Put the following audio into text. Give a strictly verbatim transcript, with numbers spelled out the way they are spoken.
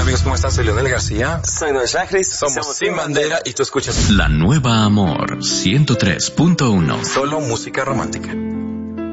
amigos, ¿cómo estás? Soy Leonel García. Soy Noel Chagris. Somos, Somos Sin Bandera y tú escuchas La Nueva Amor ciento tres punto uno. Solo música romántica.